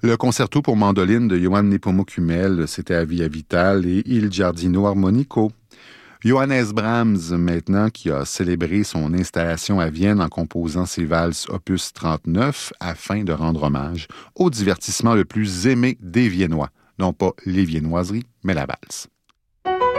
Le concerto pour mandoline de Johann Nepomuk Hummel, c'était à Via Vital et Il Giardino Armonico. Johannes Brahms, maintenant, qui a célébré son installation à Vienne en composant ses valses opus 39 afin de rendre hommage au divertissement le plus aimé des Viennois. Non pas les viennoiseries, mais la valse.